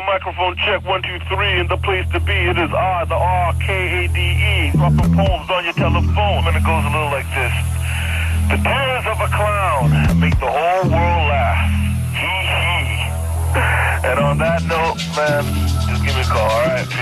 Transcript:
microphone check, 1, 2, 3, and the place to be, it is I, the R-K-A-D-E, dropping poems on your telephone, and it goes a little like this. The tears of a clown make the whole world laugh. Hee hee. And on that note, man, just give me a call, alright?